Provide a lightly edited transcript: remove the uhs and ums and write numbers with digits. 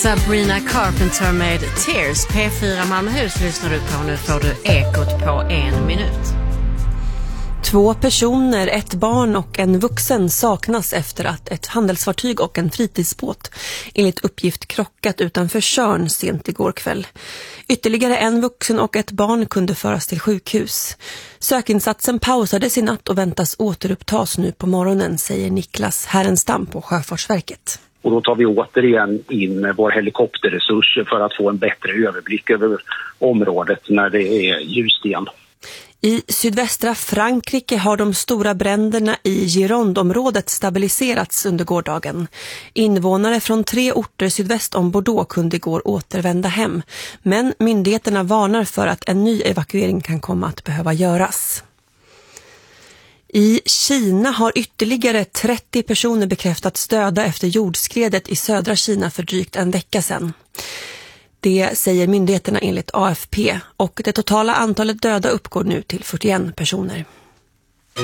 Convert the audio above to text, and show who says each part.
Speaker 1: Sabrina Carpenter med Tears. P4 Malmöhus lyssnar du på. Nu får du Ekot på 1 minut.
Speaker 2: 2 personer, ett barn och en vuxen saknas efter att ett handelsfartyg och en fritidsbåt enligt uppgift krockat utanför Tjörn sent igår kväll. Ytterligare en vuxen och ett barn kunde föras till sjukhus. Sökinsatsen pausades i natt och väntas återupptas nu på morgonen, säger Niklas Härenstam på Sjöfartsverket.
Speaker 3: Och då tar vi återigen in vår helikopterresurser för att få en bättre överblick över området när det är ljust igen.
Speaker 2: I sydvästra Frankrike har de stora bränderna i Gironde-området stabiliserats under gårdagen. Invånare från 3 orter sydväst om Bordeaux kunde igår återvända hem. Men myndigheterna varnar för att en ny evakuering kan komma att behöva göras. I Kina har ytterligare 30 personer bekräftats döda efter jordskredet i södra Kina för drygt en vecka sedan. Det säger myndigheterna enligt AFP och det totala antalet döda uppgår nu till 41 personer.